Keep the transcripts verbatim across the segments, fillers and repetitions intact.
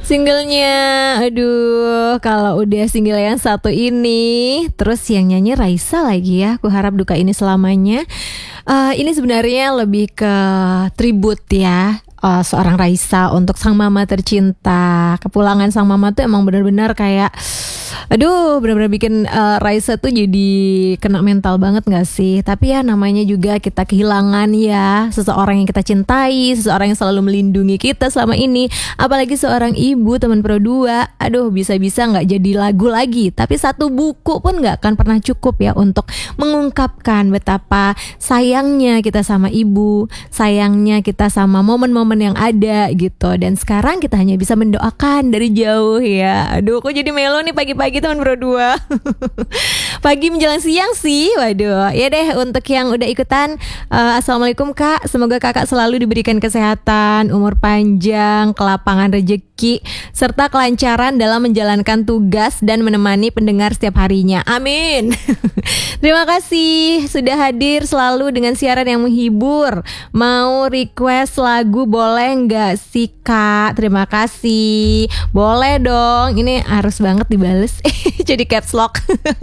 Singlenya, aduh, kalau udah single yang satu ini, terus yang nyanyi Raisa lagi ya. Aku harap duka ini selamanya. Uh, ini sebenarnya lebih ke tribut ya. Uh, seorang Raisa untuk sang mama tercinta. Kepulangan sang mama tuh emang benar-benar kayak, aduh, benar-benar bikin uh, Raisa tuh jadi kena mental banget gak sih? Tapi ya namanya juga kita kehilangan ya seseorang yang kita cintai, seseorang yang selalu melindungi kita selama ini. Apalagi seorang ibu, teman Pro dua. Aduh, bisa-bisa gak jadi lagu lagi, tapi satu buku pun gak akan pernah cukup ya untuk mengungkapkan betapa sayangnya kita sama ibu, sayangnya kita sama momen-momen yang ada gitu. Dan sekarang kita hanya bisa mendoakan dari jauh ya. Aduh, kok jadi melo nih pagi-pagi teman Pro dua. Pagi menjelang siang sih. Waduh, ya deh, untuk yang udah ikutan, uh, Assalamualaikum Kak. Semoga kakak selalu diberikan kesehatan, umur panjang, kelapangan rezeki, serta kelancaran dalam menjalankan tugas dan menemani pendengar setiap harinya. Amin. Terima kasih sudah hadir selalu dengan siaran yang menghibur. Mau request lagu boleh nggak sih Kak? Terima kasih. Boleh dong. Ini harus banget dibales. Jadi caps lock.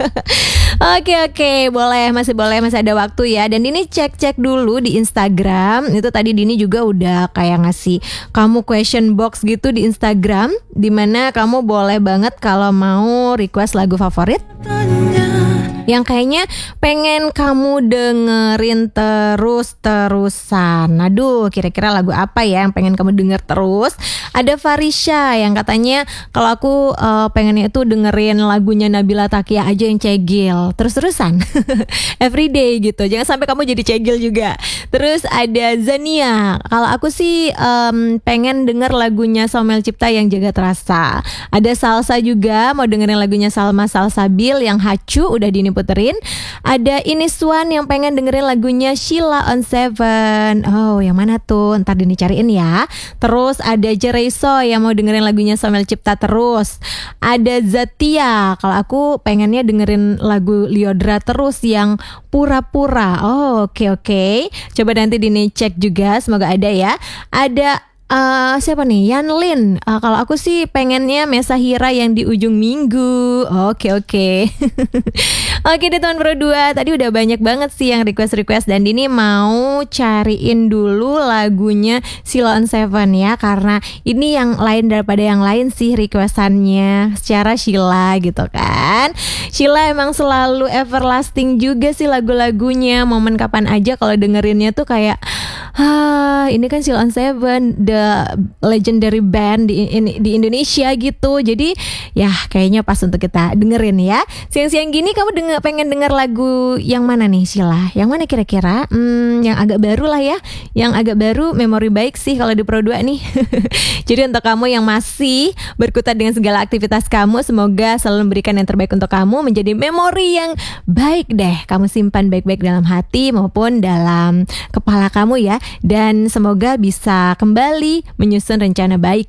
Oke oke, boleh, masih boleh, masih ada waktu ya. Dan ini cek-cek dulu di Instagram. Itu tadi Dini juga udah kayak ngasih kamu question box gitu di Instagram, dimana kamu boleh banget kalau mau request lagu favorit yang kayaknya pengen kamu dengerin terus-terusan. Aduh, kira-kira lagu apa ya yang pengen kamu denger terus? Ada Farisha yang katanya kalau aku uh, pengennya itu dengerin lagunya Nabila Takia aja yang cegil terus-terusan. Everyday gitu. Jangan sampai kamu jadi cegil juga. Terus ada Zania. Kalau aku sih um, pengen denger lagunya Somel Cipta yang Jaga Terasa. Ada Salsa juga, mau dengerin lagunya Salma Salsabil yang Hacu udah Dini puterin. Ada Iniswan yang pengen dengerin lagunya Sheila on Seven. Oh, yang mana tuh? Ntar Dini cariin ya. Terus ada Jereso yang mau dengerin lagunya Somel Cipta terus. Ada Zatia. Kalau aku pengennya dengerin lagu Liodra terus yang Pura-Pura. Oh, oke okay, oke. Okay. Coba nanti Dini cek juga, semoga ada ya. Ada Uh, siapa nih? Yanlin. Uh, kalau aku sih pengennya Mesa Hira yang di ujung minggu. Oke okay, oke. Okay. Oke deh teman Pro dua. Tadi udah banyak banget sih yang request-request. Dan Dini mau cariin dulu lagunya Sheila on Seven ya. Karena ini yang lain daripada yang lain sih requestannya secara Sheila gitu kan. Sheila emang selalu everlasting juga sih lagu-lagunya. Momen kapan aja kalau dengerinnya tuh kayak, ah, ini kan Sheila on Seven, the legendary band di, in, di Indonesia gitu. Jadi ya kayaknya pas untuk kita dengerin ya. Siang-siang gini kamu denger, pengen denger lagu yang mana nih Sheila? Yang mana kira-kira? Hmm, yang agak baru lah ya. Yang agak baru, memori baik sih kalau di Pro dua nih. Jadi untuk kamu yang masih berkutat dengan segala aktivitas kamu, semoga selalu memberikan yang terbaik untuk kamu, menjadi memori yang baik deh. Kamu simpan baik-baik dalam hati maupun dalam kepala kamu ya. Dan semoga bisa kembali menyusun rencana baik